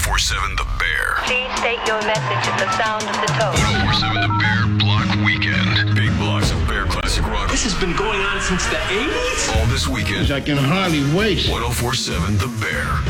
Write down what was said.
1047 The Bear. Please state your message at the sound of the tone. 1047 The Bear Block Weekend. Big blocks of Bear classic rock. This has been going on since the 80s? All this weekend. I can hardly wait. 1047 The Bear.